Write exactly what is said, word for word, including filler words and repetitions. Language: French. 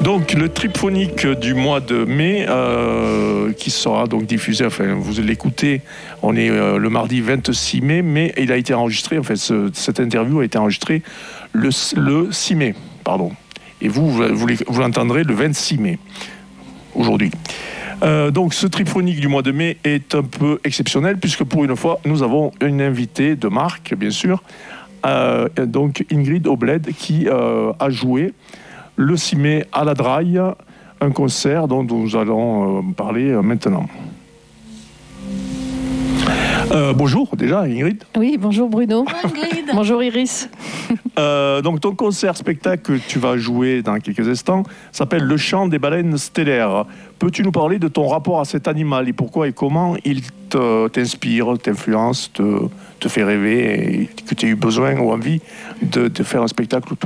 Donc le triphonique du mois de mai euh, qui sera donc diffusé, enfin vous l'écoutez, on est euh, le mardi vingt-six mai, mais il a été enregistré, enfin ce, cette interview a été enregistrée le, le six mai, pardon. Et vous, vous, vous l'entendrez le vingt-six mai, aujourd'hui. Euh, donc ce triphonique du mois de mai est un peu exceptionnel puisque pour une fois nous avons une invitée de marque, bien sûr, euh, donc Ingrid Obled qui euh, a joué le six mai à la Draille, un concert dont nous allons euh, parler euh, maintenant. Euh, bonjour déjà Ingrid. Oui, bonjour Bruno. Ingrid. Bonjour Iris. Euh, donc ton concert spectacle que tu vas jouer dans quelques instants s'appelle Le Chant des baleines stellaires. Peux-tu nous parler de ton rapport à cet animal et pourquoi et comment il te, t'inspire, t'influence, te, te fait rêver et que tu as eu besoin ou envie de, de faire un spectacle autour?